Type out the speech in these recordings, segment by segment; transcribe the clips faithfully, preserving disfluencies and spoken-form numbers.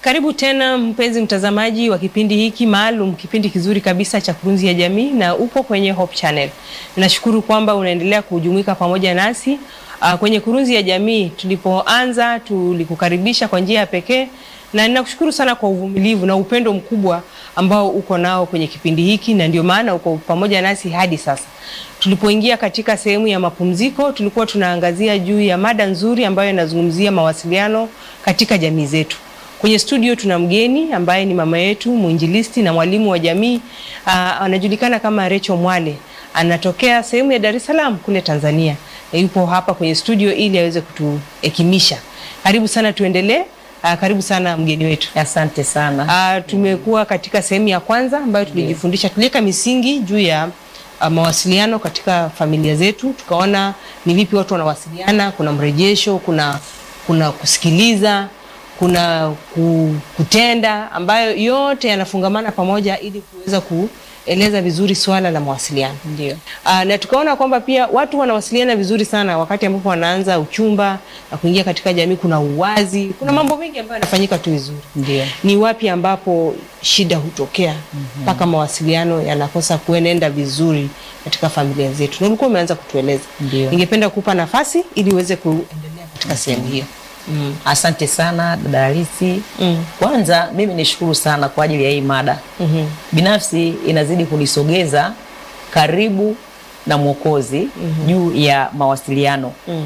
Karibu tena mpenzi mtazamaji wa kipindi hiki maalum, kipindi kizuri kabisa cha Kurunzi ya Jamii, na upo kwenye Hope Channel. Nashukuru kwamba unaendelea kujumuika pamoja nasi uh, kwenye Kurunzi ya Jamii. Tulipoanza tulikukaribisha kwa njia ya pekee, na ninakushukuru sana kwa uvumilivu na upendo mkubwa ambao uko nao kwenye kipindi hiki, na ndio maana uko pamoja nasi hadi sasa. Tulipoingia katika sehemu ya mapumziko, tulikuwa tunaangazia juu ya mada nzuri ambayo inazungumzia mawasiliano katika jamii zetu. Kwenye studio tuna mgeni ambaye ni mama yetu, mwinjilisti na mwalimu wa jamii. Uh, anajulikana kama Rachel Mwale. Anatokea sehemu ya Dar es Salaam kule Tanzania. Na yupo hapa kwenye studio ili aweze kutuekimisha. Karibu sana, tuendelee. Uh, karibu sana mgeni wetu. Asante sana. Uh, tumekuwa katika sehemu ya kwanza ambayo tulijifundisha, tuliweka misingi juu ya uh, mawasiliano katika familia zetu. Tukaona ni vipi watu wanawasiliana, kuna mrejesho, kuna kuna kusikiliza, kuna kutenda, ambayo yote yanafungamana pamoja ili kuweza kueleza vizuri swala la mawasiliano. Ndio. Uh, na tukaona kwamba pia watu wanawasiliana vizuri sana wakati ambapo wanaanza uchumba na kuingia katika jamii. Kuna uwazi, kuna mambo mengi ambayo yanafanyika tu vizuri. Ndio. Ni wapi ambapo shida hutokea mpaka mm -hmm. mawasiliano yanakosa kuenenda vizuri katika familia zetu. Na ulikuwa umeanza kutueleza. Ndio. Ningependa kukupa nafasi ili uweze kuendelea katika sehemu hiyo. Mm. Asante sana dada Alisi. Mm. Kwanza mimi nishukuru sana kwa ajili ya hii mada. Mm -hmm. Binafsi inazidi kunisogeza karibu na Mwokozi mm -hmm. juu ya mawasiliano. Mm.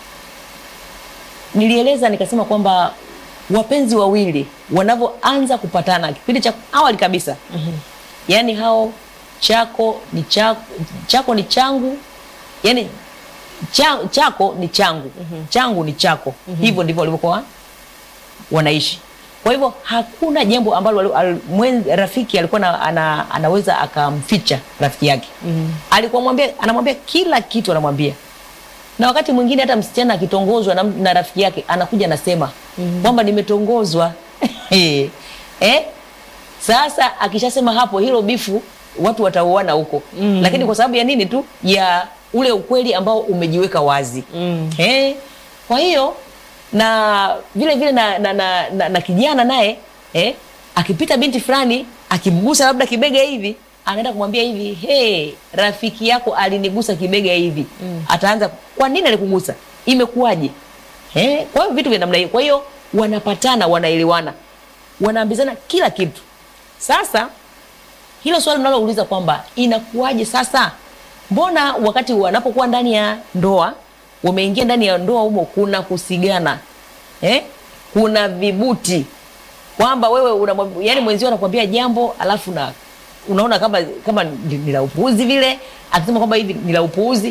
Nilieleza nikasema kwamba wapenzi wawili wanavyoanza kupatana kipindi cha awali kabisa. Mm -hmm. Yaani hao chako ni chako, chako ni changu. Yaani Cha, chako ni changu, mm -hmm. changu ni chako. Mm -hmm. Hivyo ndivyo walivyokuwa wanaishi. Kwa hivyo hakuna jambo ambalo al, mwen, rafiki alikuwa na, ana, anaweza akamficha rafiki yake. Mm -hmm. Alikuwa mwambia, anamwambia kila kitu anamwambia. Na wakati mwingine hata msichana akitongozwa na, na rafiki yake anakuja nasema mm -hmm. kwamba nimetongozwa. eh? Sasa akishasema hapo hilo bifu watu watauana huko. Mm -hmm. Lakini kwa sababu ya nini tu? Ya ule ukweli ambao umejiweka wazi. Mm. Eh? Kwa hiyo na vile vile na na, na, na, na kijana naye eh akipita binti fulani akimgusa labda kibega hivi, anaenda kumwambia hivi, "Hey, rafiki yako alinigusa kibega hivi." Mm. Ataanza, "Kwa nini alikugusa? Imekuwaje?" Eh? Kwa hiyo vitu vya namna hiyo. Kwa hiyo wanapatana, wanaelewana. Wanaambizana kila kitu. Sasa hilo swali mnalouliza kwamba inakuwaje sasa? Mbona wakati wanapokuwa ndani ya ndoa, wameingia ndani ya ndoa humo kuna kusigana. Eh? Kuna vibuti. Kwamba wewe una, yani mwenzio anakuambia jambo alafu na unaona kama kama ni la upuuzi vile, akisema kwamba hivi ni la upuuzi.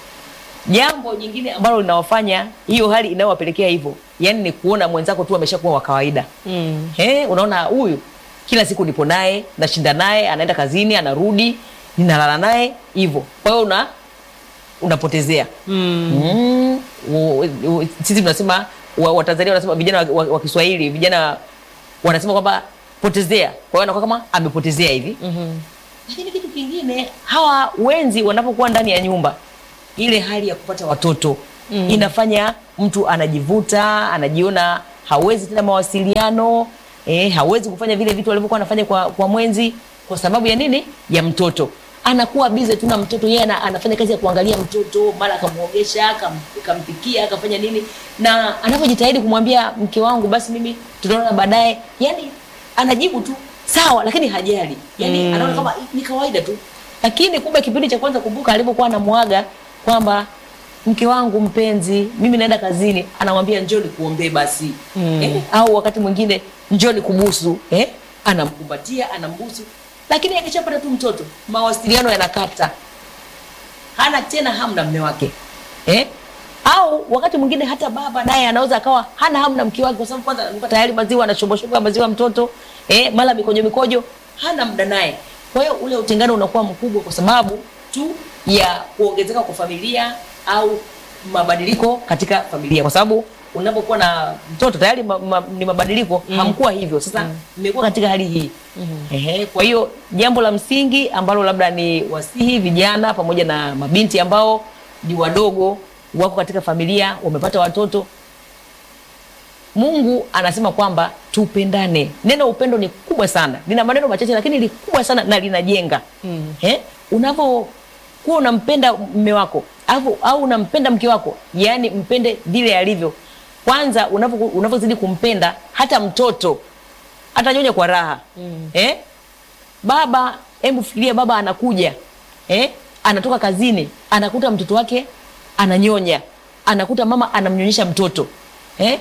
Jambo jingine ambalo linawafanya hiyo hali inayowapelekea hivyo, yani ni kuona mwenzako tu ameshakuwa wa kawaida. Mm. Eh, unaona huyu kila siku nipo naye, nashinda naye, anaenda kazini, anarudi, ninalala naye hivyo. Kwa hiyo una unapotezea. Mm. Mm. U, u, sisi tunasema Watanzania wa wanasema, vijana wa, wa, wa Kiswahili, vijana wanasema kwamba potezea. Kwa hiyo anakuwa kama amepotezea hivi. Mhm. Lakini kitu kingine, hawa wenzi wanapokuwa ndani ya nyumba, ile hali ya kupata watoto mm. inafanya mtu anajivuta, anajiona hawezi tena mawasiliano, eh, hawezi kufanya vile vitu walivyokuwa anafanya kwa kwa mwenzi. Kwa sababu ya nini? Ya mtoto. Anakuwa busy tu na mtoto, yeye anafanya kazi ya kuangalia mtoto, mara akamuogesha, akampikia, akafanya nini. Na anapojitahidi kumwambia mke wangu basi mimi tutaona baadaye, yani anajibu tu sawa, lakini hajali. Yani mm. anaona kama ni kawaida tu. Lakini kumbe kipindi cha kwanza, kumbuka alipokuwa anamuaga kwamba mke wangu mpenzi, mimi naenda kazini, anamwambia njoo nikuombee basi. Mm. Eh? Au wakati mwingine njoo nikubusu, eh? Anamkumbatia, anambusu. Lakini akishapata tu mtoto, mawasiliano yanakata. Hana tena hamu na mume wake. Eh? Au wakati mwingine hata baba naye anaweza akawa hana hamu na mke wake, kwa sababu kwanza alikuwa tayari maziwa anashomba maziwa mtoto, eh, mala mikojo mikojo, hana muda naye. Kwa hiyo ule utengano unakuwa mkubwa kwa sababu tu ya kuongezeka kwa familia au mabadiliko katika familia. Kwa sababu unapokuwa na mtoto tayari ma, ma, ni mabadiliko, mm. hamkuwa hivyo. Sasa mmekuwa mm. katika hali hii. Mm -hmm. Ehe, kwa hiyo jambo la msingi ambalo labda ni wasihi vijana pamoja na mabinti ambao ni wadogo wako katika familia, wamepata watoto, Mungu anasema kwamba tupendane. Neno upendo ni kubwa sana, lina maneno machache lakini ni kubwa sana na linajenga. mm. Eh, unapokuwa unampenda mume wako au au unampenda mke wako, yani mpende vile alivyo. Kwanza unapozidi kumpenda, hata mtoto atanyonya kwa raha. mm. Eh, baba, hebu fikiria baba anakuja, eh, anatoka kazini, anakuta mtoto wake ananyonya, anakuta mama anamnyonyesha mtoto. Eh,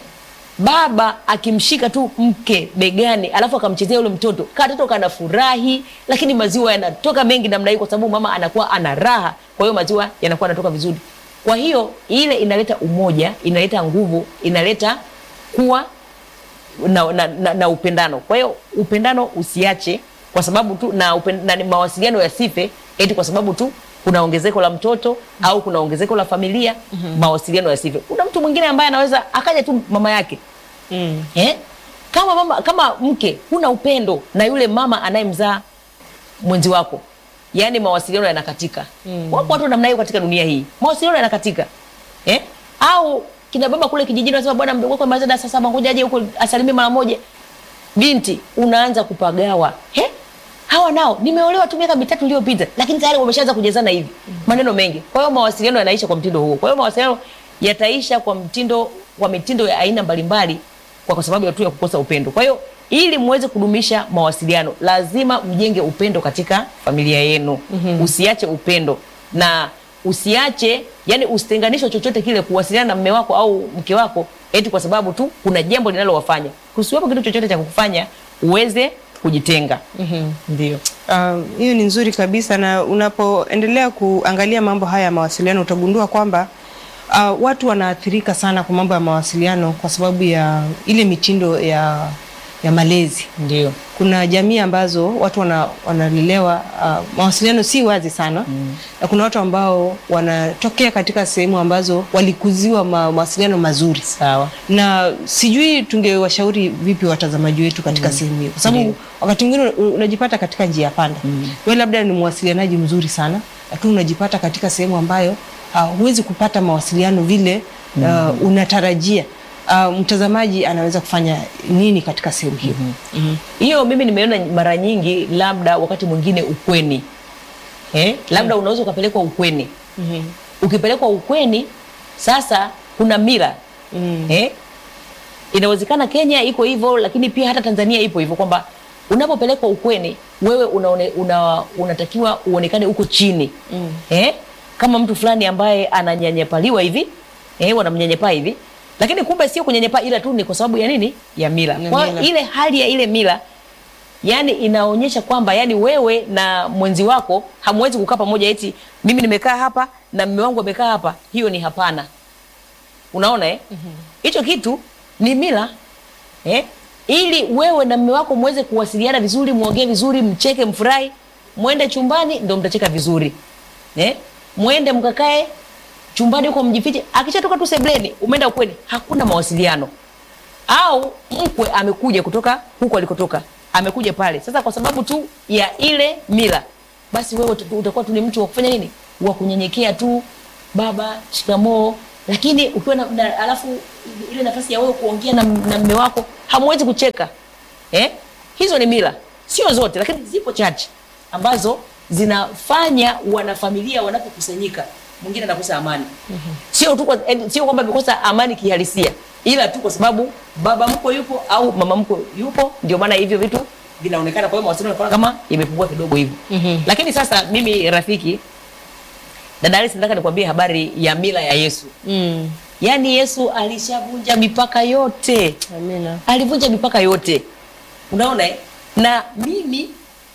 baba akimshika tu mke begani alafu akamchezea yule mtoto, katoto kanafurahi, lakini maziwa yanatoka mengi namna hiyo kwa sababu mama anakuwa ana raha, kwa hiyo maziwa yanakuwa yanatoka vizuri. Kwa hiyo ile inaleta umoja, inaleta nguvu, inaleta kuwa na, na, na, na upendano. Kwa hiyo upendano usiache kwa sababu tu na, upen, na mawasiliano yasife eti kwa sababu tu kuna ongezeko la mtoto au kuna ongezeko la familia. mm -hmm. Mawasiliano yasife. Kuna mtu mwingine ambaye anaweza akaja tu mama yake. mm. Eh? Kama mama, kama mke huna upendo na yule mama anayemzaa mwenzi wako, yani mawasiliano yanakatika. mm. Wapo watu namna hiyo katika dunia hii, mawasiliano yanakatika. Eh? Au kina baba kule kijijini wanasema bwana mdogo wako amaliza darasa saba, ngoja aje huko asalimie mara moja. Binti unaanza kupagawa. Eh? Hawa nao nimeolewa tu miaka mitatu iliyopita lakini tayari wameshaanza kujazana hivi. mm. Maneno mengi. Kwa hiyo mawasiliano yanaisha kwa mtindo huo. Kwa hiyo mawasiliano yataisha kwa mtindo kwa mitindo ya aina mbalimbali kwa, kwa sababu ya tu ya kukosa upendo. Kwa hiyo ili muweze kudumisha mawasiliano lazima mjenge upendo katika familia yenu. mm -hmm. Usiache upendo na usiache, yani usitenganisho chochote kile kuwasiliana na mume wako au mke wako eti kwa sababu tu kuna jambo linalowafanya. Kusiwepo kitu chochote cha kukufanya uweze kujitenga. mm Ndio. -hmm. Hiyo uh, ni nzuri kabisa, na unapoendelea kuangalia mambo haya ya mawasiliano utagundua kwamba uh, watu wanaathirika sana kwa mambo ya mawasiliano kwa sababu ya ile mitindo ya ya malezi. Ndio. Kuna jamii ambazo watu wana, wanalelewa uh, mawasiliano si wazi sana. mm. Na kuna watu ambao wanatokea katika sehemu ambazo walikuziwa ma, mawasiliano mazuri. Sawa. Na sijui tungewashauri vipi watazamaji wetu katika mm. sehemu hiyo, kwa sababu mm. wakati mwingine unajipata katika njia panda. mm. Wewe labda ni mwasilianaji mzuri sana lakini unajipata katika sehemu ambayo uh, huwezi kupata mawasiliano vile uh, mm. unatarajia. Uh, mtazamaji anaweza kufanya nini katika sehemu hiyo? mm -hmm. mm -hmm. Hiyo mimi nimeona mara nyingi, labda wakati mwingine ukweni. Eh? Labda mm. unaweza ukapelekwa ukweni. mm -hmm. Ukipelekwa ukweni sasa kuna mila. mm. Eh? Inawezekana Kenya iko hivyo lakini pia hata Tanzania ipo hivyo kwamba unapopelekwa ukweni wewe unaone, una, unatakiwa uonekane uko chini. mm. Eh? Kama mtu fulani ambaye ananyanyapaliwa hivi, eh, wanamnyanyapaa hivi. Lakini kumbe sio kunyenyepaa, ila tu ni kwa sababu ya nini? Ya mila. Kwa mila. Ile hali ya ile mila yani inaonyesha kwamba yani wewe na mwenzi wako hamwezi kukaa pamoja eti mimi nimekaa hapa na mume wangu amekaa hapa. Hiyo ni hapana. Unaona eh? Hicho mm -hmm. kitu ni mila. Eh? Ili wewe na mume wako muweze kuwasiliana vizuri, muongee vizuri, mcheke, mfurahi, muende chumbani ndio mtacheka vizuri. Eh? Muende mkakae chumbani huko mjifiche, akishatoka tu sebleni umeenda ukweni, hakuna mawasiliano. Au mkwe amekuja kutoka huko alikotoka, amekuja pale. Sasa kwa sababu tu ya ile mila, basi wewe utakuwa tu ni mtu wa kufanya nini? Wa kunyenyekea tu, baba, shikamoo. Lakini ukiwa na, na alafu ile nafasi ya wewe kuongea na na mume wako, hamwezi kucheka. Eh? Hizo ni mila. Sio zote lakini zipo chache ambazo zinafanya wanafamilia wanapokusanyika mwingine anakosa amani. mm -hmm. Sio tu sio kwamba amekosa amani kihalisia, ila tu kwa sababu baba mko yupo au mama mko yupo, ndio maana hivyo vitu vinaonekana. Kwa hiyo mawasiliano kama imepungua kidogo hivyo. mm -hmm. Lakini sasa mimi rafiki dada Alice, nataka nikwambie habari ya mila ya Yesu. mm. Yaani Yesu alishavunja mipaka yote. Amina. Alivunja mipaka yote. Unaona eh? Na mimi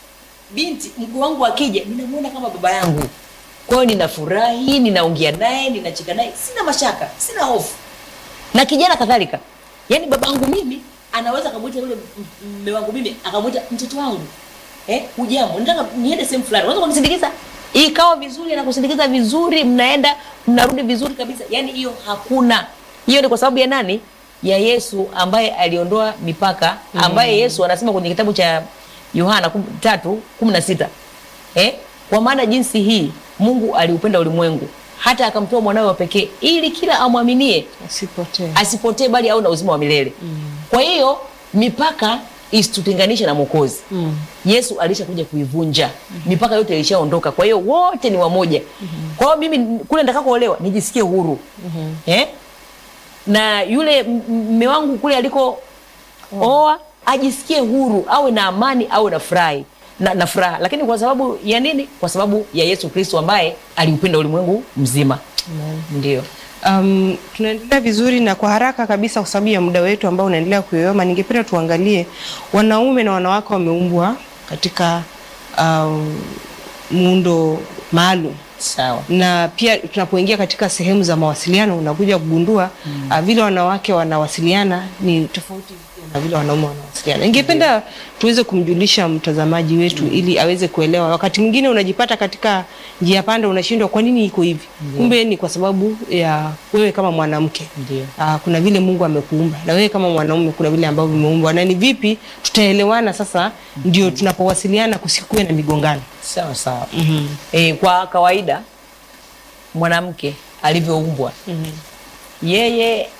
binti mkuu wangu akija ninamuona kama baba yangu. Kwa hiyo ninafurahi, ninaongea naye, ninacheka naye, sina mashaka, sina hofu. Na kijana kadhalika. Yaani babangu mimi anaweza kumuita yule mume wangu mimi akamuita mtoto wangu. Eh, hujambo, nataka niende sehemu fulani. Unaweza kunisindikiza? Ikawa vizuri na kusindikiza vizuri, mnaenda, mnarudi vizuri kabisa. Yaani hiyo hakuna. Hiyo ni kwa sababu ya nani? Ya Yesu ambaye aliondoa mipaka, ambaye mm. Yesu anasema kwenye kitabu cha Yohana tatu kumi na sita. Eh? Kwa maana jinsi hii Mungu aliupenda ulimwengu hata akamtoa mwanawe wa pekee ili kila amwaminie Asipotee. asipotee bali awe na uzima wa milele. Mm. Kwa hiyo mipaka isitutenganishe na Mwokozi. Mm. Yesu alishakuja kuivunja. Mm. Mipaka yote ilishaondoka. Kwa hiyo wote ni wamoja. Mm. Kwa hiyo mimi kule nitakakoolewa nijisikie huru. Mm. Eh? Na yule mume wangu kule aliko oh. oa ajisikie huru, awe na amani, awe na furaha. Na, na furaha. Lakini kwa sababu ya nini? Kwa sababu ya Yesu Kristo ambaye aliupenda ulimwengu mzima. Mm. Ndio. Um, tunaendelea vizuri na kwa haraka kabisa kwa sababu ya muda wetu ambao unaendelea kuyoyoma, ningependa tuangalie wanaume na wanawake wameumbwa katika um, muundo maalum. Sawa. Na pia tunapoingia katika sehemu za mawasiliano unakuja kugundua mm. uh, vile wanawake wanawasiliana ni tofauti na vile wanaume wanawasiliana. Ningependa mm. tuweze kumjulisha mtazamaji wetu mm. ili aweze kuelewa. Wakati mwingine unajipata katika njia panda, unashindwa kwa nini iko hivi. Mm. Kumbe ni kwa sababu ya wewe kama mwanamke. Uh, kuna vile Mungu amekuumba. Na wewe kama mwanaume kuna vile ambavyo umeumbwa. Na ni vipi tutaelewana sasa mm. ndio tunapowasiliana kusikue na migongano. Sawa sawa. Mm -hmm. E, kwa kawaida mwanamke alivyoumbwa mm -hmm. yeye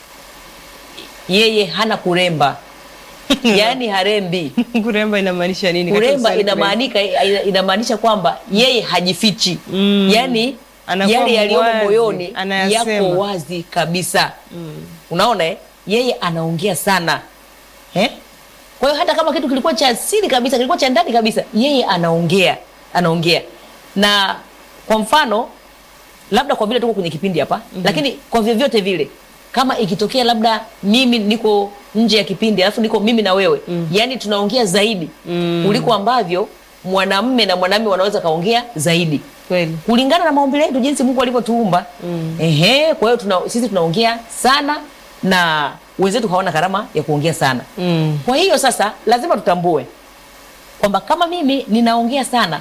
yeye hana kuremba. Yaani harembi. Kuremba inamaanisha nini? Kuremba inamaanika inamaanisha kwamba yeye hajifichi. Mm. Yaani yale yaliyomo moyoni yako wazi kabisa. Mm. Unaona eh? Yeye anaongea sana. Eh? Kwa hiyo hata kama kitu kilikuwa cha asili kabisa, kilikuwa cha ndani kabisa, yeye anaongea. Anaongea. Na kwa mfano labda kwa vile tuko kwenye kipindi hapa, mm -hmm. lakini kwa vyovyote vile kama ikitokea labda mimi niko nje ya kipindi alafu niko mimi na wewe, mm. yani tunaongea zaidi mm. kuliko ambavyo mwanamume na mwanamume wanaweza kaongea zaidi. Kweli. Kulingana na maumbile yetu jinsi Mungu alivyotuumba. Mm. Ehe, kwa hiyo tuna, sisi tunaongea sana na wenzetu hawana karama ya kuongea sana. Mm. Kwa hiyo sasa lazima tutambue kwamba kama mimi ninaongea sana,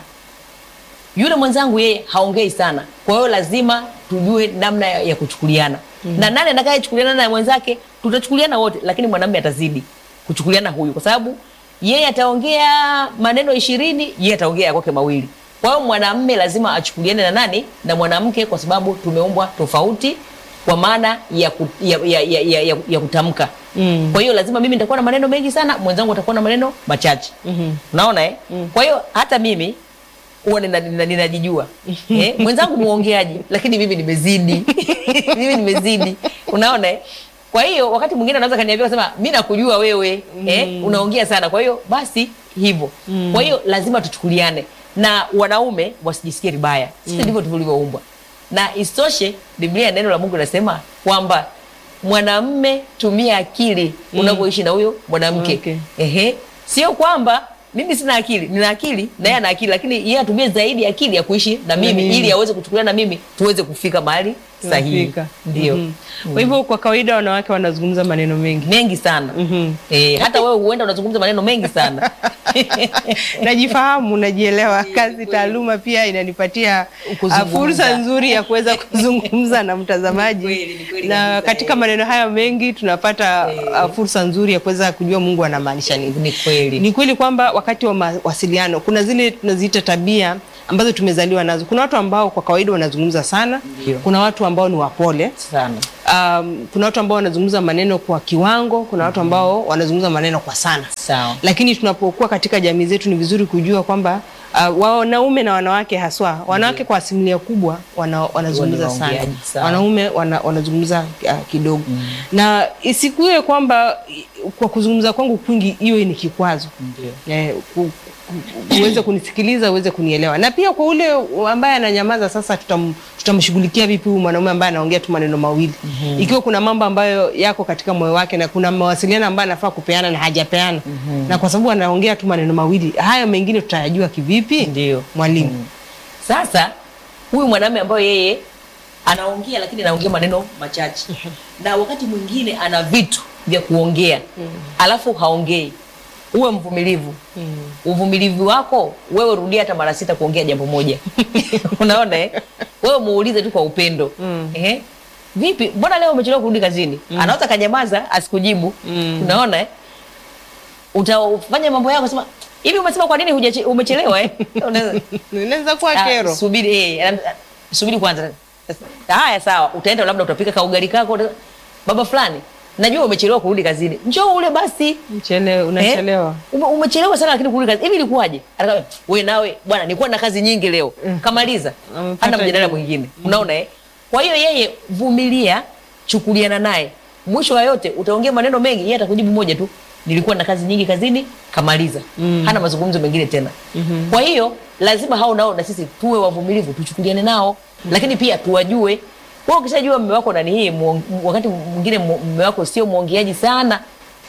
yule mwenzangu yeye haongei sana. Kwa hiyo lazima tujue namna ya, ya kuchukuliana. Mm. Na nani atakayechukuliana na mwenzake, tutachukuliana wote, lakini mwanamume atazidi kuchukuliana huyu kwa sababu yeye ataongea maneno ishirini, yeye ataongea kwake mawili. Kwa hiyo mwanamume lazima achukuliane na nani? Na mwanamke, kwa sababu tumeumbwa tofauti kwa maana ya, ku, ya, ya, ya, ya, ya, ya kutamka. Mm. Kwa hiyo lazima mimi nitakuwa na maneno mengi sana, mwenzangu atakuwa na maneno machache. Mm-hmm. Unaona eh? Mm. Kwa hiyo hata mimi huwa ninajijua. Eh, mwenzangu muongeaji, lakini mimi nimezidi. Mimi nimezidi. Unaona eh? Kwa hiyo wakati mwingine anaweza kaniambia kusema mimi nakujua wewe, mm. eh, unaongea sana. Kwa hiyo basi hivyo. Mm. Kwa hiyo lazima tuchukuliane na wanaume wasijisikie vibaya. Sisi ndivyo mm. tulivyoumbwa. Na isitoshe Biblia, neno la Mungu linasema kwamba mwanamume tumia akili mm. unapoishi na huyo mwanamke. Okay. Ehe. Sio kwamba mimi sina akili, nina akili na yeye ana akili, lakini yeye atumie zaidi akili ya kuishi na mimi mm. ili aweze kuchukuliana na mimi tuweze kufika mahali sahihi. Ndio. Mm -hmm. Kwa hivyo kwa kawaida wanawake wanazungumza maneno mengi. Mengi sana. Mm -hmm. Eh, hata wewe huenda unazungumza maneno mengi sana. Najifahamu, najielewa. Kazi taaluma pia inanipatia fursa nzuri ya kuweza kuzungumza na mtazamaji. Na katika maneno haya mengi tunapata uh, fursa nzuri ya kuweza kujua Mungu anamaanisha nini. Ni kweli. Ni kweli kwamba wakati wa mawasiliano kuna zile tunaziita tabia ambazo tumezaliwa nazo. Kuna watu ambao kwa kawaida wanazungumza sana. Ndiyo. Kuna watu ambao ni wapole sana. Um, kuna watu ambao wanazungumza maneno kwa kiwango, kuna watu ambao wanazungumza maneno kwa sana. Sawa. Lakini tunapokuwa katika jamii zetu ni vizuri kujua kwamba uh, wanaume na wanawake haswa, wanawake kwa asilimia kubwa wana, wanazungumza sana. Wanaume wana, wanazungumza uh, kidogo. Mm. Na isikue kwamba kwa kuzungumza kwangu kwingi hiyo ni kikwazo. Ndiyo. Eh, ku, uweze kunisikiliza, uweze kunielewa. Na pia kwa ule ambaye ananyamaza sasa tutam, tutamshughulikia vipi huyu mwanamume ambaye anaongea tu maneno mawili. Mm -hmm. Ikiwa kuna mambo ambayo yako katika moyo wake na kuna mawasiliano ambayo anafaa kupeana na hajapeana. Mm -hmm. Na kwa sababu anaongea tu maneno mawili, haya mengine tutayajua kivipi? Ndio, mwalimu. Mm -hmm. Sasa huyu mwanamume ambaye yeye anaongea lakini anaongea maneno machache. Mm -hmm. Na wakati mwingine ana vitu vya kuongea. Mm -hmm. Alafu haongei. Uwe mvumilivu. Mm. Uvumilivu wako wewe rudia hata mara sita kuongea jambo moja. Unaona eh? Wewe muulize tu kwa upendo. Mm. Eh? Vipi? Mbona leo umechelewa kurudi kazini? Mm. Anaweza kanyamaza asikujibu. Mm. Unaona eh? Utafanya mambo yako sema, hivi umesema kwa nini umechelewa eh? Unaweza kuwa kero. Ah, subiri eh, subiri kwanza. Haya sawa, utaenda labda utapika kaugali kako, uta- baba fulani, najua umechelewa kurudi kazini, njoo ule basi. Mchele unachelewa. Ume, umechelewa sana lakini kurudi kazi. Hivi ilikuwaje? Atakwambia, wewe nawe bwana nilikuwa na kazi nyingi leo. Mm. Kamaliza. Amepata Hana mjadala jibu. mwingine. Mm. Unaona eh? Kwa hiyo yeye vumilia, chukuliana naye. Mwisho wa yote utaongea maneno mengi, yeye atakujibu moja tu. Nilikuwa na kazi nyingi kazini, kamaliza. Mm. Hana mazungumzo mengine tena. Mm-hmm. Kwa hiyo lazima hao nao na sisi tuwe wavumilivu, tuchukuliane nao. Mm. Lakini pia tuwajue. Wewe ukishajua mume wako nani hii, wakati mwingine mume wako sio muongeaji sana.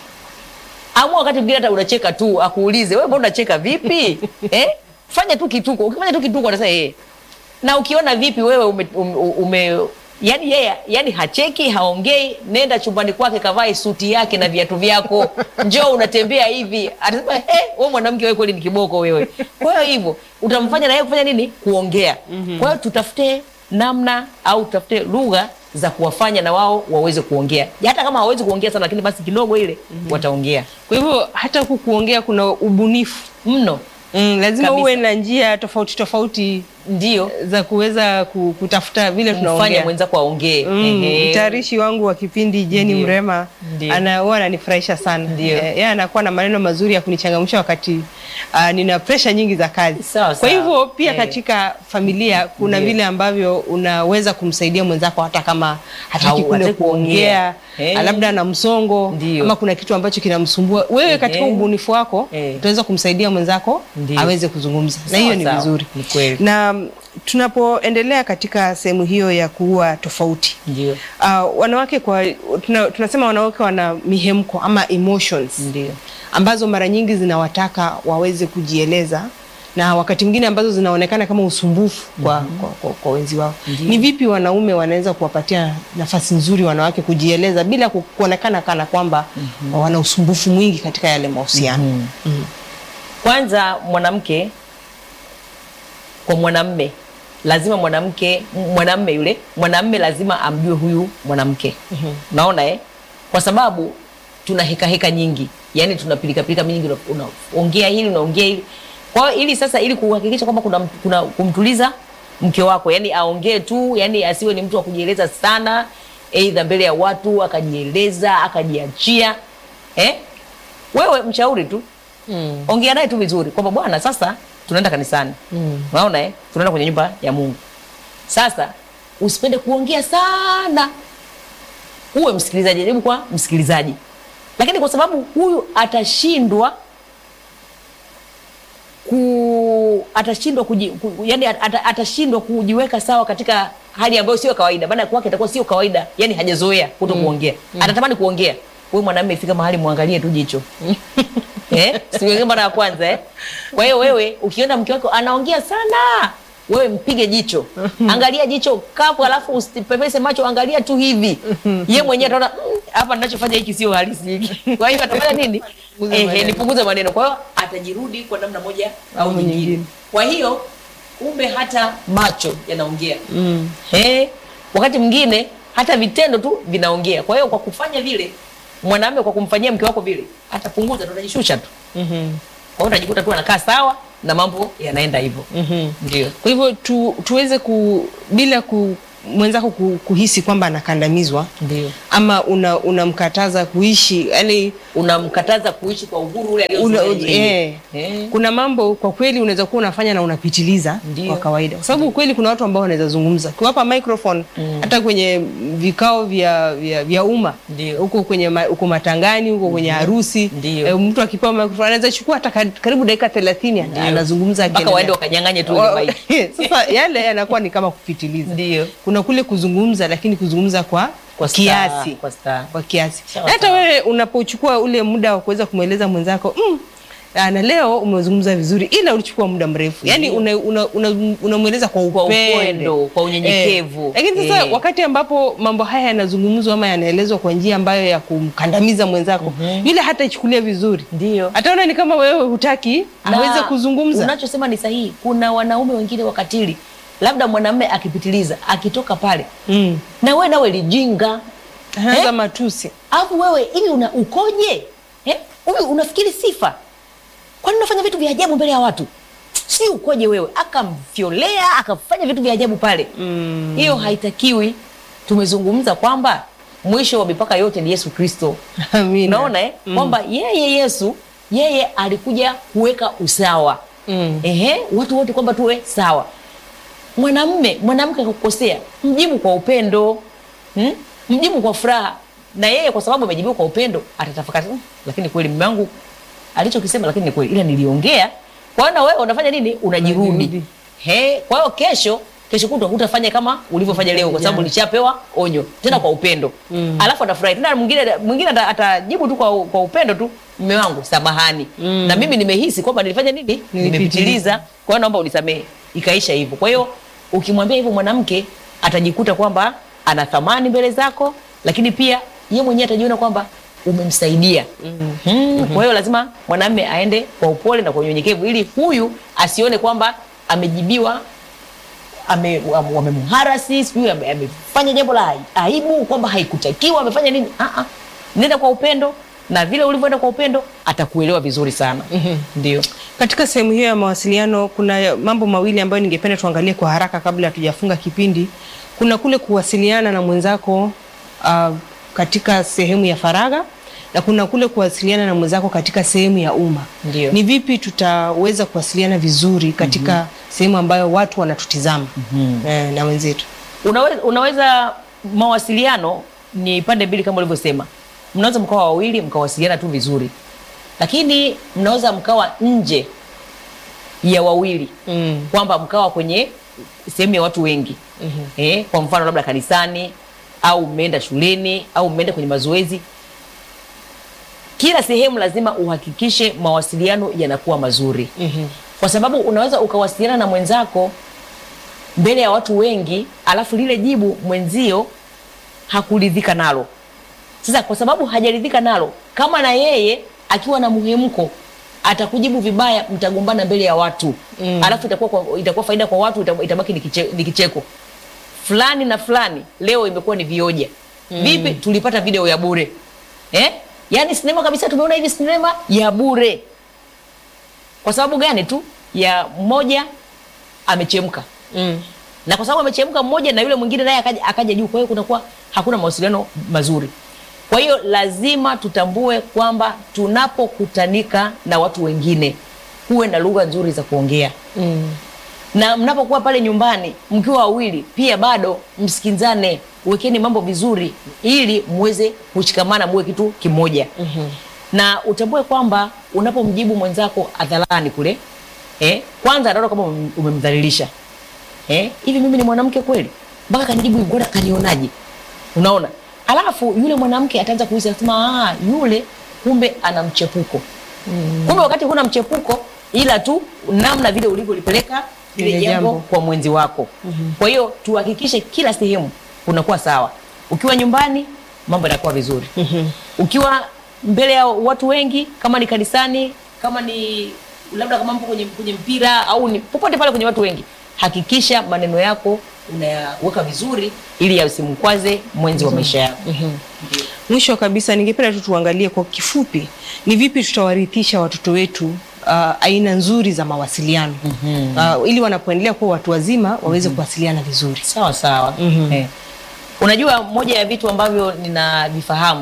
Amua wakati mwingine hata unacheka tu, akuulize, wewe mbona unacheka vipi? Eh? Fanya tu kituko. Ukifanya tu kituko atasema eh. Na ukiona vipi wewe ume, ume, ume yani yeye yani hacheki, haongei, nenda chumbani kwake kavae suti yake na viatu vyako. Njoo unatembea hivi. Atasema eh, wewe mwanamke wewe kweli ni kiboko wewe. Kwa hiyo hivyo utamfanya na yeye kufanya nini? Kuongea. Mm-hmm. Kwa hiyo tutafute namna au tutafute lugha za kuwafanya na wao waweze kuongea. Hata kama hawezi kuongea sana lakini basi kidogo ile mm-hmm. wataongea. Kwa hivyo hata huku kuongea kuna ubunifu mno. Mm, lazima Kabisa. uwe na njia tofauti tofauti ndio za kuweza ku- kutafuta vile tunaongea. Mfanya mwenzako aongee. Mm, Ehe. mtayarishi wangu wa kipindi Jenny Ndio. Mrema Ndio. ana huwa ananifurahisha sana. Ndio. Eh, yeye anakuwa na maneno mazuri ya kunichangamsha wakati uh, nina pressure nyingi za kazi. Sawa, Kwa sawa. hivyo pia Eh. katika familia kuna Ndio. vile ambavyo unaweza kumsaidia mwenzako hata kama hataki Hau- kule hataki kuongea, kuongea. Eh. labda ana msongo Ndio. ama kuna kitu ambacho kinamsumbua. Wewe Ehe. katika ubunifu wako Eh. utaweza kumsaidia mwenzako Ndio. aweze kuzungumza. Na Sawa, hiyo ni sawa. vizuri. Ni kweli. Na mm, tunapoendelea katika sehemu hiyo ya kuwa tofauti. Ndio. Uh, wanawake kwa tuna, tunasema wanawake wana mihemko ama emotions Ndio. ambazo mara nyingi zinawataka waweze kujieleza na wakati mwingine ambazo zinaonekana kama usumbufu kwa, mm-hmm. kwa, kwa, kwa wenzi wao. Ndiyo. Ni vipi wanaume wanaweza kuwapatia nafasi nzuri wanawake kujieleza bila ku- kuonekana kana kwamba mm-hmm. wana usumbufu mwingi katika yale mahusiano? Mhm. Mm. Kwanza mwanamke kwa mwanamme lazima mwanamke mwanamme yule mwanamme lazima amjue huyu mwanamke. Mhm. Unaona eh? Kwa sababu tuna heka heka nyingi. Yaani tuna pilika pilika nyingi, unaongea hili unaongea hili. Kwa hiyo ili sasa ili kuhakikisha kwamba kuna, kuna kumtuliza mke wako, yani aongee tu, yani asiwe ni mtu wa kujieleza sana, aidha mbele ya watu akajieleza, akajiachia. Eh? Wewe mshauri tu. Mm. Ongea naye tu vizuri kwamba bwana sasa tunaenda kanisani. Mm. Unaona eh? Tunaenda kwenye nyumba ya Mungu. Sasa usipende kuongea sana. Uwe msikilizaji, hebu kwa msikilizaji. Lakini kwa sababu huyu atashindwa ku atashindwa kuji, ku, yani at, atashindwa kujiweka sawa katika hali ambayo sio kawaida. Maana kwake itakuwa sio kawaida, yani hajazoea kuto kuongea. Mm. Atatamani kuongea. Wewe mwanamume ifika mahali muangalie tu jicho. Eh? Siwe mara ya kwanza eh. Kwa hiyo wewe ukiona mke wako anaongea sana, wewe mpige jicho. Angalia jicho kapu, alafu usipepese macho, angalia tu hivi. Yeye mwenyewe ataona "Mm, hapa ninachofanya hiki sio halisi hiki." Kwa hiyo atafanya nini? Eh, nipunguze maneno. Kwa hiyo atajirudi kwa namna moja au nyingine. Kwa hiyo kumbe hata macho yanaongea. Mm. Eh, wakati mwingine hata vitendo tu vinaongea. Kwa hiyo kwa kufanya vile mwanamume kwa kumfanyia mke wako vile atapunguza, tutajishusha tu. Mhm. Kwa hiyo utajikuta tu anakaa sawa na mambo yanaenda hivyo. Mhm. Ndio. Kwa hivyo tu, tuweze ku bila ku, mwenzako ku, kuhisi kwamba anakandamizwa Ndio. ama una unamkataza kuishi, yani Unamkataza kuishi kwa uhuru ule una, aliozoea yeye. eh, Eh. kuna mambo kwa kweli unaweza kuwa unafanya na unapitiliza Ndio. kwa kawaida, kwa sababu kweli kuna watu ambao wanaweza zungumza kiwapa microphone Mm. hata kwenye vikao vya vya, vya umma Ndio. huko kwenye ma, huko matangani huko kwenye harusi Ndio. eh, mtu akipewa microphone anaweza chukua hata kar- karibu dakika thelathini Ndio. anazungumza Mpaka akiendelea. waende wakanyang'anye tu ile Wa- mic. Sasa yale yanakuwa ni kama kupitiliza. Ndio. Kuna kule kuzungumza lakini kuzungumza kwa Kwa star, kiasi. kwa star. Kwa kiasi. Sawa, Hata sawa. wewe unapochukua ule muda wa kuweza kumweleza mwenzako, mm, ah, na leo umezungumza vizuri ila ulichukua muda mrefu. Yaani Ndio. unamweleza una, una unamweleza kwa Kwa upendo, upendo, kwa unyenyekevu. Eh, lakini sasa Eh. wakati ambapo mambo haya yanazungumzwa ama yanaelezwa kwa njia ambayo ya kumkandamiza mwenzako, yule hata ichukulia vizuri. Ndio. Ataona ni kama wewe hutaki Na aweze kuzungumza. Unachosema ni sahihi. Kuna wanaume wengine wakatili. Labda mwanamume akipitiliza, akitoka pale. Mm. Na wewe nawe lijinga. Anaanza Eh? matusi. Alafu wewe hivi una ukoje? Eh? Huyu unafikiri sifa? Kwani unafanya vitu vya ajabu mbele ya watu? si ukoje wewe, akamfyolea akafanya vitu vya ajabu pale. Hiyo mm. haitakiwi. Tumezungumza kwamba mwisho wa mipaka yote ni Yesu Kristo. Amina. Unaona eh? Mm. Kwamba yeye Yesu, yeye alikuja kuweka usawa. Mm. Ehe, watu wote kwamba tuwe sawa. Mwanamume, mwanamke kukosea, mjibu kwa upendo. Hmm? Mjibu kwa furaha. Na yeye kwa sababu amejibu kwa upendo, atatafakari, hmm, lakini kweli mume wangu alichokisema lakini ni kweli, ila niliongea. Kwa hiyo wewe unafanya nini? Unajirudi. He, kwa hiyo kesho kesho kutwa hutafanya kama ulivyofanya leo kwa sababu ulishapewa onyo tena kwa upendo. Mm. Alafu atafurahi. Tena mwingine mwingine atajibu tu kwa, kwa upendo tu, mume wangu samahani. Mm. Na mimi nimehisi kwamba nilifanya nini? Nimepitiliza. Kwa hiyo naomba unisamehe. Ikaisha hivyo. Kwa hiyo ukimwambia hivyo mwanamke atajikuta kwamba ana thamani mbele zako, lakini pia yeye mwenyewe atajiona kwamba umemsaidia. Mm. Mm. Kwa hiyo lazima mwanamume aende kwa upole na kwa unyenyekevu ili huyu asione kwamba amejibiwa, ame wamemharasi, sio amefanya jambo la aibu, kwamba haikutakiwa, amefanya nini? Ah ah. Nenda kwa upendo, na vile ulivyoenda kwa upendo atakuelewa vizuri sana. Mm-hmm. Ndio. Katika sehemu hiyo ya mawasiliano kuna mambo mawili ambayo ningependa tuangalie kwa haraka kabla hatujafunga kipindi. Kuna kule kuwasiliana na mwenzako uh, katika sehemu ya faragha, na kuna kule kuwasiliana na mwenzako katika sehemu ya umma. Ndio. Ni vipi tutaweza kuwasiliana vizuri katika mm -hmm. sehemu ambayo watu wanatutizama mm -hmm. eh, na wenzetu? Unaweza, unaweza mawasiliano ni pande mbili kama ulivyosema. Mnaweza mkawa wawili mkawasiliana tu vizuri. Lakini mnaweza mkawa nje ya wawili. Mm. Kwamba mkawa kwenye sehemu ya watu wengi. Mm -hmm. Eh, kwa mfano labda kanisani au mmeenda shuleni au mmeenda kwenye mazoezi. Kila sehemu lazima uhakikishe mawasiliano yanakuwa mazuri. Mm-hmm. Kwa sababu unaweza ukawasiliana na mwenzako mbele ya watu wengi, alafu lile jibu mwenzio hakuridhika nalo. Sasa kwa sababu hajaridhika nalo, kama na yeye akiwa na muhemko atakujibu vibaya, mtagombana mbele ya watu. Mm. Alafu itakuwa itakuwa faida kwa watu, itabaki ni kicheko, ni kicheko. Fulani na fulani leo imekuwa ni vioja. Mm. Vipi tulipata video ya bure? Eh? Yaani sinema kabisa, tumeona hivi sinema ya bure. Kwa sababu gani tu? Ya mmoja amechemka. Mm. Na kwa sababu amechemka mmoja na yule mwingine naye akaja akaja juu, kwa hiyo kunakuwa hakuna mawasiliano mazuri. Kwa hiyo lazima tutambue kwamba tunapokutanika na watu wengine kuwe na lugha nzuri za kuongea. Mm. Na mnapokuwa pale nyumbani mkiwa wawili pia bado msikizane, wekeni mambo vizuri ili muweze kushikamana, muwe kitu kimoja. Mm-hmm. Na utambue kwamba unapomjibu mwenzako hadharani kule, eh, kwanza anaona kama umemdhalilisha. Eh, hivi mimi ni mwanamke kweli? Mpaka kanijibu hivyo, kanionaje? Unaona? Alafu yule mwanamke ataanza kuhisi asema, ah, yule kumbe ana mchepuko. Mm. Kumbe wakati huna mchepuko, ila tu namna vile ulivyolipeleka ile jambo kwa mwenzi wako. Mm-hmm. Kwa hiyo tuhakikishe kila sehemu unakuwa sawa. Ukiwa nyumbani mambo yanakuwa vizuri. Mm-hmm. Ukiwa mbele ya watu wengi, kama ni kanisani, kama ni labda kama mpo kwenye, kwenye mpira au ni popote pale kwenye watu wengi, hakikisha maneno yako unayaweka vizuri ili yasimkwaze mwenzi wa maisha yako. Mm-hmm. Mwisho kabisa ningependa tu tuangalie kwa kifupi ni vipi tutawarithisha watoto wetu Uh, aina nzuri za mawasiliano. Mm-hmm. Uh, ili wanapoendelea kuwa watu wazima waweze mm-hmm. kuwasiliana vizuri. Sawa sawa. Mm-hmm. Eh. Unajua moja ya vitu ambavyo ninavifahamu,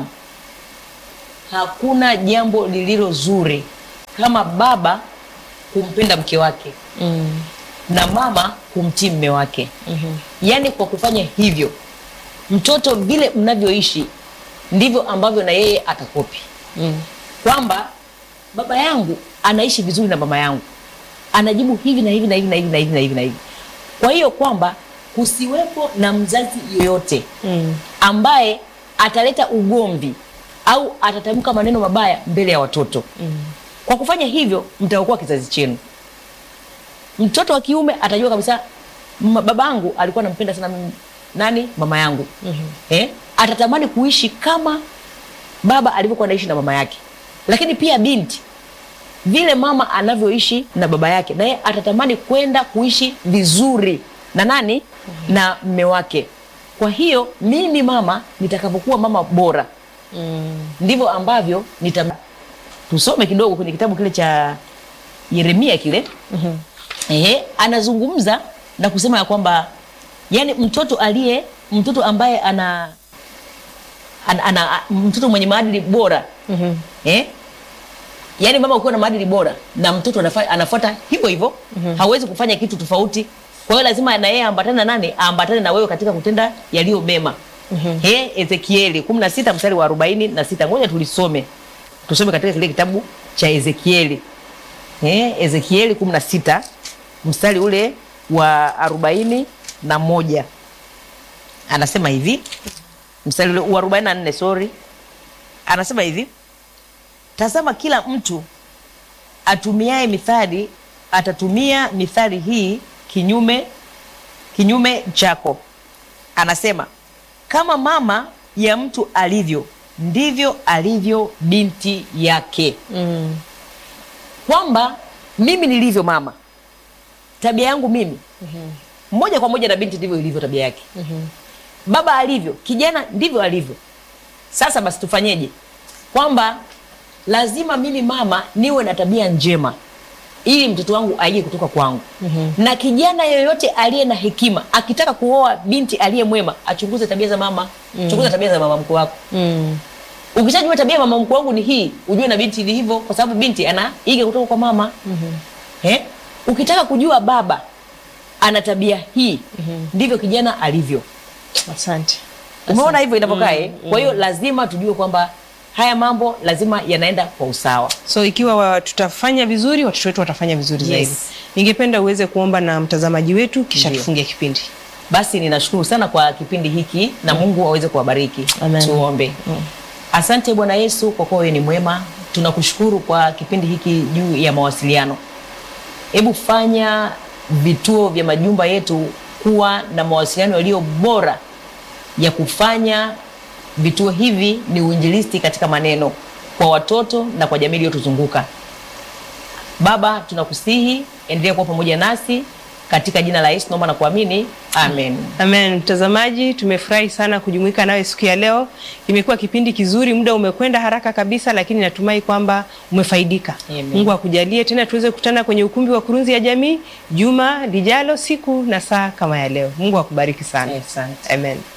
hakuna jambo lililo zuri kama baba kumpenda mke wake. Mm. Na mama kumtii mume wake. Mm-hmm. Yaani kwa kufanya hivyo, mtoto vile mnavyoishi ndivyo ambavyo na yeye atakopi. Mm. Kwamba baba yangu anaishi vizuri na mama yangu, anajibu hivi na hivi na hivi na hivi na hivi na hivi na hivi. Kwa hiyo kwamba kusiwepo na mzazi yoyote mm. ambaye ataleta ugomvi au atatamka maneno mabaya mbele ya watoto. Mm. Kwa kufanya hivyo mtaokoa kizazi chenu. Mtoto wa kiume atajua kabisa babangu alikuwa anampenda sana nani? Mama yangu. Mm-hmm. Eh? Atatamani kuishi kama baba alivyokuwa anaishi na mama yake. Lakini pia binti vile mama anavyoishi na baba yake, naye atatamani kwenda kuishi vizuri na nani? Mm-hmm. Na mume wake. Kwa hiyo mimi mama nitakapokuwa mama bora, mm. ndivyo ambavyo nita tusome kidogo kwenye kitabu kile cha Yeremia kile. Mm-hmm. Ehe, anazungumza na kusema ya kwamba yani mtoto aliye mtoto ambaye ana, ana, ana mtoto mwenye maadili bora Mhm. eh? Yani mama ukiwa na maadili bora na mtoto anafa, anafuata hivyo hivyo mm-hmm. hawezi kufanya kitu tofauti. Kwa hiyo lazima na yeye ambatane na nani? Ambatane na wewe katika kutenda yaliyo mema. Mm-hmm. He, Ezekieli kumi na sita mstari wa arobaini na sita. Ngoja tulisome. Tusome katika kile kitabu cha Ezekieli. Eh, Ezekieli kumi na sita mstari ule wa arobaini na moja. Anasema hivi. Mstari ule wa arobaini na nne, sorry. Anasema hivi: tazama, kila mtu atumiaye mithali atatumia mithali hii kinyume kinyume chako. Anasema, kama mama ya mtu alivyo ndivyo alivyo binti yake. Mm. Kwamba mimi nilivyo mama, tabia yangu mimi Mhm. moja kwa moja na binti ndivyo ilivyo tabia yake. Mhm. Baba alivyo, kijana ndivyo alivyo. Sasa basi tufanyeje? Kwamba lazima mimi mama niwe na tabia njema ili mtoto wangu aige kutoka kwangu. Mhm. Na kijana yoyote aliye na hekima akitaka kuoa binti aliye mwema achunguze tabia za mama. Mhm. Chunguza tabia za mama mkwe wako. Mm. Ukishajua tabia ya mama mkwe wangu ni hii, ujue na binti ni hivyo, kwa sababu binti anaiga kutoka kwa mama. Mhm. Eh? Ukitaka kujua baba ana tabia hii, Mhm. ndivyo kijana alivyo. Asante. Umeona hivyo inavyokaa eh? Mm, Kwa hiyo lazima tujue kwamba haya mambo lazima yanaenda kwa usawa. So ikiwa wa, tutafanya vizuri, watoto wetu watafanya vizuri Yes. zaidi. Ningependa uweze kuomba na mtazamaji wetu kisha Ndiyo. tufungie kipindi. Basi ninashukuru sana kwa kipindi hiki na Mungu aweze kuwabariki. Amen. Tuombe. Mm. Asante Bwana Yesu kwa kuwa wewe ni mwema. Tunakushukuru kwa kipindi hiki juu ya mawasiliano. Hebu fanya vituo vya majumba yetu kuwa na mawasiliano yaliyo bora ya kufanya vituo hivi ni uinjilisti katika maneno kwa watoto na kwa jamii iliyotuzunguka. Baba, tunakusihi endelea kuwa pamoja nasi katika jina la Yesu naomba na kuamini. Amen. Amen. Mtazamaji, tumefurahi sana kujumuika nawe siku ya leo. Imekuwa kipindi kizuri, muda umekwenda haraka kabisa, lakini natumai kwamba umefaidika. Amen. Mungu akujalie tena tuweze kukutana kwenye ukumbi wa Kurunzi ya Jamii juma lijalo, siku na saa kama ya leo. Mungu akubariki sana. Asante. Amen.